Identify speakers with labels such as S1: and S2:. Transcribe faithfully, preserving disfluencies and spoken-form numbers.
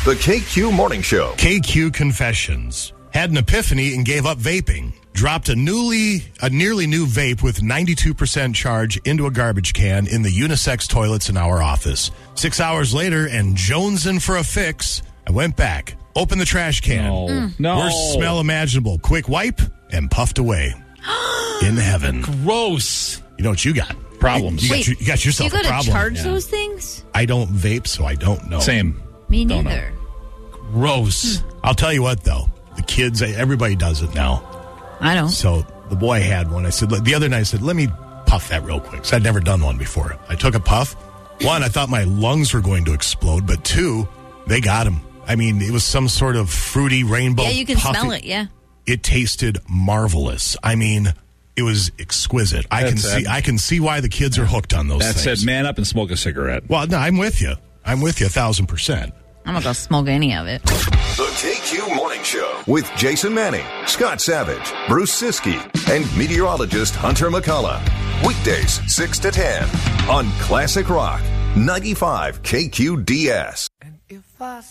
S1: The K Q Morning Show.
S2: K Q Confessions. Had an epiphany and gave up vaping. Dropped a newly, a nearly new vape with ninety-two percent charge into a garbage can in the unisex toilets in our office. Six hours later, and jonesing for a fix, I went back, opened the trash can.
S3: No. Mm. No.
S2: Worst smell imaginable. Quick wipe and puffed away. In heaven.
S3: Gross.
S2: You know what you got?
S3: Problems.
S2: You got,
S4: Wait,
S2: you, you got yourself
S4: you
S2: a problem.
S4: got to charge
S3: Yeah.
S4: those things?
S2: I don't vape, so I don't know.
S3: Same.
S4: Me
S3: Don't
S4: neither.
S3: Gross.
S2: I'll tell you what, though. The kids, everybody does it now.
S4: I don't.
S2: So the boy had one. I said, the other night, I said, let me puff that real quick. So I'd never done one before. I took a puff. One, I thought my lungs were going to explode. But two, they got him. I mean, it was some sort of fruity rainbow.
S4: Yeah, you can
S2: puffy.
S4: smell it, yeah.
S2: It tasted marvelous. I mean, it was exquisite. I can
S3: That's
S2: see
S3: it.
S2: I can see why the kids are hooked on those
S3: That
S2: things.
S3: said, man up and smoke a cigarette.
S2: Well, no, I'm with you. I'm with you a thousand percent.
S4: I'm not going to smoke any of it.
S1: The K Q Morning Show with Jason Manning, Scott Savage, Bruce Siskey, and meteorologist Hunter McCullough. Weekdays six to ten on Classic Rock ninety-five K Q D S.
S5: And if I